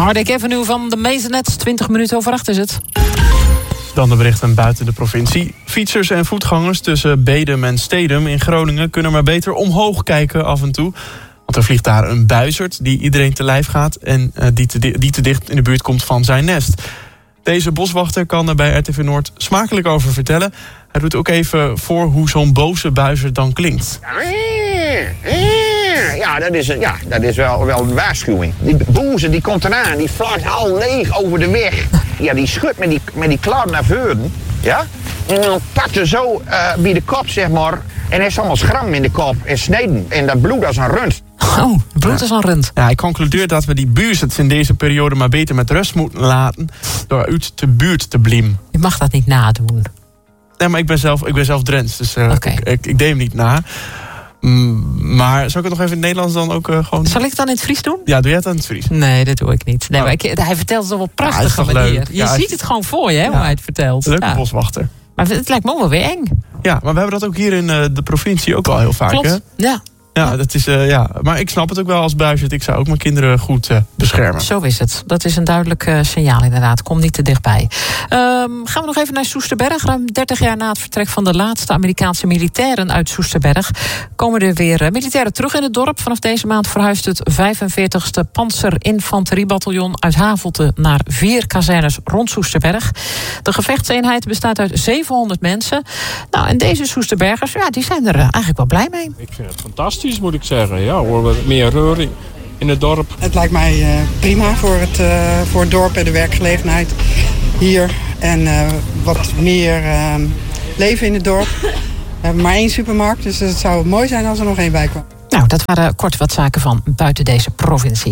Hardijk Avenue van de Mezenets. 8:20 is het. Dan de berichten buiten de provincie. Fietsers en voetgangers tussen Bedum en Stedum in Groningen kunnen maar beter omhoog kijken af en toe. Want er vliegt daar een buizerd die iedereen te lijf gaat en die te dicht in de buurt komt van zijn nest. Deze boswachter kan er bij RTV Noord smakelijk over vertellen. Hij doet ook even voor hoe zo'n boze buizerd dan klinkt. Ja, dat is wel een waarschuwing. Die boze die komt eraan, die vlakt al leeg over de weg. Ja, die schudt met die klap naar voren. Ja? En dan pakt ze zo bij de kop, zeg maar. En hij heeft allemaal schram in de kop en sneden. En dat bloed als een rund. Oh, bloed als een rund. Ja, ik concludeer dat we die buizerds in deze periode maar beter met rust moeten laten. Door uit de buurt te blim. Je mag dat niet nadoen. Nee, maar ik ben zelf Drents, dus ik deed hem niet na. Maar zal ik het nog even in het Nederlands dan ook gewoon... Zal ik het dan in het Fries doen? Ja, doe jij het dan in het Fries? Nee, dat doe ik niet. Nee, maar hij vertelt het op een prachtige manier. Leuk. Je ziet het gewoon voor je, hè, hoe hij het vertelt. Leuke boswachter. Maar het lijkt me ook wel weer eng. Ja, maar we hebben dat ook hier in de provincie ook al heel vaak. Klopt, hè? ja. Ja, dat is, maar ik snap het ook wel als buizerd. Ik zou ook mijn kinderen goed beschermen. Zo is het. Dat is een duidelijk signaal inderdaad. Kom niet te dichtbij. Gaan we nog even naar Soesterberg. Ruim 30 jaar na het vertrek van de laatste Amerikaanse militairen uit Soesterberg komen er weer militairen terug in het dorp. Vanaf deze maand verhuist het 45e Panzerinfanteriebataljon uit Havelte naar 4 kazernes rond Soesterberg. De gevechtseenheid bestaat uit 700 mensen. Nou, en deze Soesterbergers, die zijn er eigenlijk wel blij mee. Ik vind het fantastisch, moet ik zeggen. Ja, hoor, wat meer reuring in het dorp. Het lijkt mij prima voor het dorp en de werkgelegenheid hier. En wat meer leven in het dorp. We hebben maar 1 supermarkt, dus het zou mooi zijn als er nog 1 bij kwam. Nou, dat waren kort wat zaken van buiten deze provincie.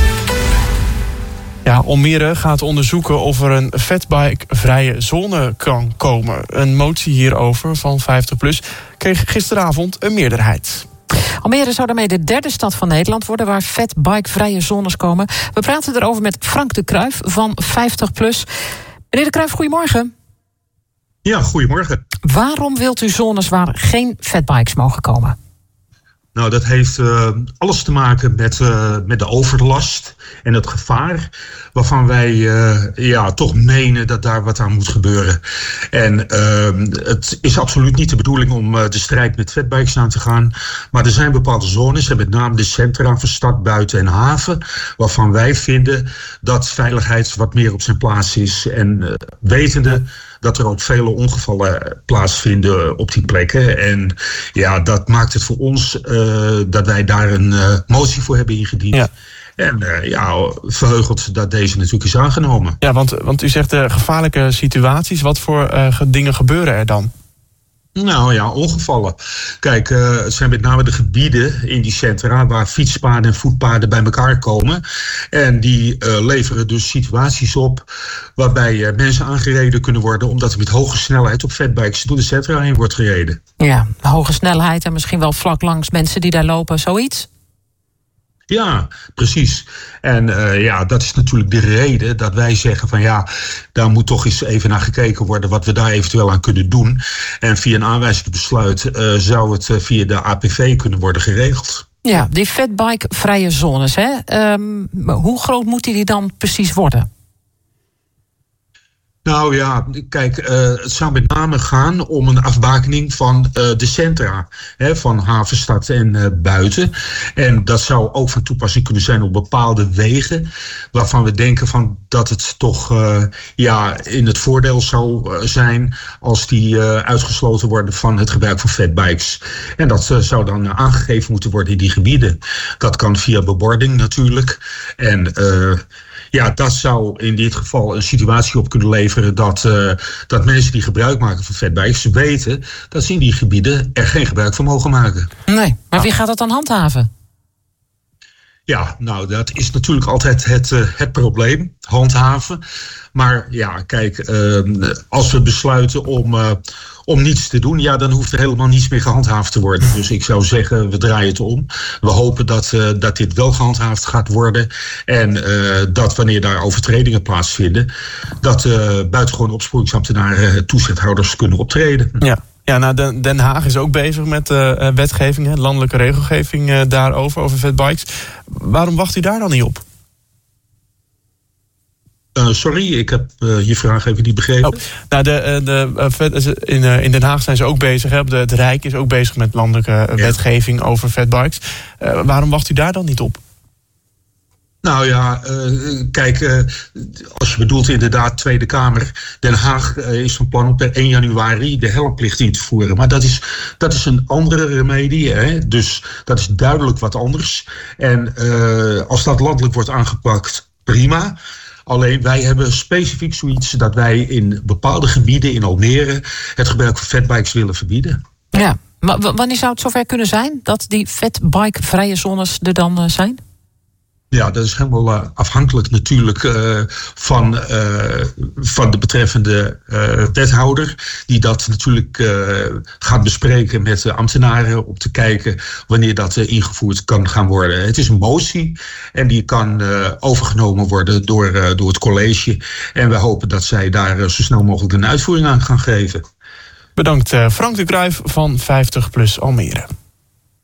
Ja, Almere gaat onderzoeken of er een fatbike-vrije zone kan komen. Een motie hierover van 50PLUS kreeg gisteravond een meerderheid. Almere zou daarmee de 3e stad van Nederland worden waar fatbike-vrije zones komen. We praten erover met Frank de Kruijf van 50PLUS. Meneer de Kruijf, goedemorgen. Ja, goedemorgen. Waarom wilt u zones waar geen fatbikes mogen komen? Nou, dat heeft alles te maken met de overlast en het gevaar waarvan wij toch menen dat daar wat aan moet gebeuren. En het is absoluut niet de bedoeling om de strijd met fatbikes aan te gaan. Maar er zijn bepaalde zones, en met name de centra van stad, buiten en haven, waarvan wij vinden dat veiligheid wat meer op zijn plaats is. En wetende dat er ook vele ongevallen plaatsvinden op die plekken. En ja, dat maakt het voor ons dat wij daar een motie voor hebben ingediend. Ja. En verheugeld dat deze natuurlijk is aangenomen. Ja, want u zegt gevaarlijke situaties. Wat voor dingen gebeuren er dan? Nou ja, ongevallen. Kijk, het zijn met name de gebieden in die centra waar fietspaden en voetpaden bij elkaar komen. En die leveren dus situaties op waarbij mensen aangereden kunnen worden omdat er met hoge snelheid op fatbikes door de centra heen wordt gereden. Ja, hoge snelheid en misschien wel vlak langs mensen die daar lopen, zoiets? Ja, precies. En dat is natuurlijk de reden dat wij zeggen van daar moet toch eens even naar gekeken worden wat we daar eventueel aan kunnen doen. En via een aanwijzingsbesluit zou het via de APV kunnen worden geregeld. Ja, die fatbike-vrije zones, hè? Hoe groot moeten die dan precies worden? Nou ja, kijk, het zou met name gaan om een afbakening van de centra. Van havenstad en buiten. En dat zou ook van toepassing kunnen zijn op bepaalde wegen waarvan we denken van dat het toch in het voordeel zou zijn als die uitgesloten worden van het gebruik van fatbikes. En dat zou dan aangegeven moeten worden in die gebieden. Dat kan via bebording natuurlijk. En dat zou in dit geval een situatie op kunnen leveren dat mensen die gebruik maken van fatbikes weten dat ze in die gebieden er geen gebruik van mogen maken. Nee, maar wie gaat dat dan handhaven? Ja, nou, dat is natuurlijk altijd het probleem, handhaven. Maar ja, kijk, als we besluiten om niets te doen, dan hoeft er helemaal niets meer gehandhaafd te worden. Dus ik zou zeggen, we draaien het om. We hopen dat dit wel gehandhaafd gaat worden. En dat wanneer daar overtredingen plaatsvinden, dat buitengewoon opsporingsambtenaren, toezichthouders kunnen optreden. Ja, nou, Den Haag is ook bezig met wetgeving, landelijke regelgeving daarover, over fatbikes. Waarom wacht u daar dan niet op? Sorry, ik heb je vraag even niet begrepen. In Den Haag zijn ze ook bezig. Hè? Het Rijk is ook bezig met landelijke wetgeving over fatbikes. Waarom wacht u daar dan niet op? Nou ja, kijk, als je bedoelt inderdaad Tweede Kamer. Den Haag is van plan om per 1 januari de helmplicht in te voeren. Maar dat is een andere remedie. Hè? Dus dat is duidelijk wat anders. En als dat landelijk wordt aangepakt, prima. Alleen wij hebben specifiek zoiets dat wij in bepaalde gebieden in Almere het gebruik van fatbikes willen verbieden. Ja, maar wanneer zou het zover kunnen zijn dat die fatbike-vrije zones er dan zijn? Ja, dat is helemaal afhankelijk natuurlijk van de betreffende wethouder. Die dat natuurlijk gaat bespreken met de ambtenaren om te kijken wanneer dat ingevoerd kan gaan worden. Het is een motie en die kan overgenomen worden door het college. En we hopen dat zij daar zo snel mogelijk een uitvoering aan gaan geven. Bedankt Frank de Cruijff van 50PLUS Almere.